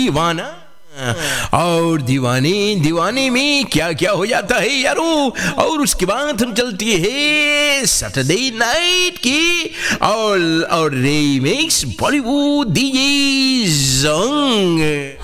दीवाना और दीवाने दीवाने में क्या क्या हो जाता है यारों। और उसके बाद हम चलती है सैटरडे नाइट की और रीमिक्स बॉलीवुड डीजे सॉन्ग।